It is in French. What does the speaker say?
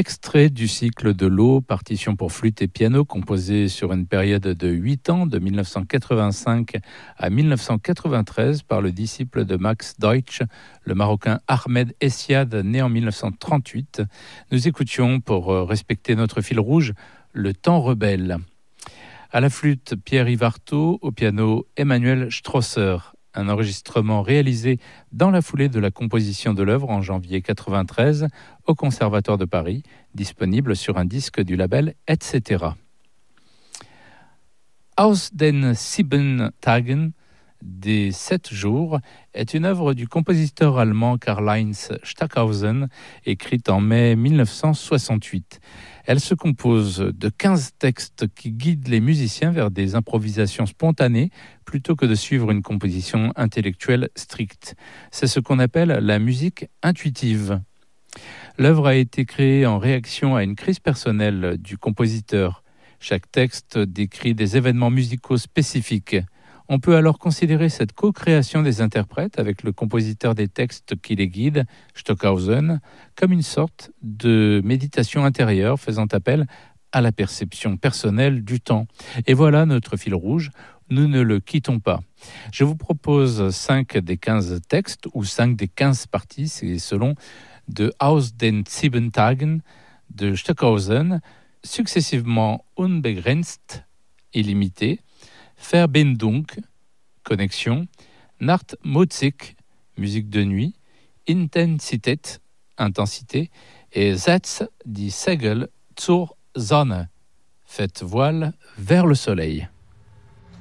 Extrait du cycle de l'eau, partition pour flûte et piano, composé sur une période de 8 ans, de 1985 à 1993, par le disciple de Max Deutsch, le Marocain Ahmed Essiad, né en 1938. Nous écoutions, pour respecter notre fil rouge, Le temps rebelle. À la flûte, Pierre-Yves Artaud, au piano, Emmanuel Strosser. Un enregistrement réalisé dans la foulée de la composition de l'œuvre en janvier 1993 au Conservatoire de Paris, disponible sur un disque du label Etc. Aus den 7 Tagen, des 7 jours, est une œuvre du compositeur allemand Karl-Heinz Stockhausen, écrite en mai 1968. Elle se compose de 15 textes qui guident les musiciens vers des improvisations spontanées plutôt que de suivre une composition intellectuelle stricte. C'est ce qu'on appelle la musique intuitive. L'œuvre a été créée en réaction à une crise personnelle du compositeur. Chaque texte décrit des événements musicaux spécifiques. On peut alors considérer cette co-création des interprètes avec le compositeur des textes qui les guide, Stockhausen, comme une sorte de méditation intérieure faisant appel à la perception personnelle du temps. Et voilà notre fil rouge, nous ne le quittons pas. Je vous propose 5 des 15 textes ou 5 des 15 parties, c'est selon, de Aus den 7 Tagen de Stockhausen, successivement Unbegrenzt, illimité, Verbindung, connexion, Nachtmusik, musique de nuit, Intensität, intensité, et Setz die Segel zur Sonne, faites voile vers le soleil.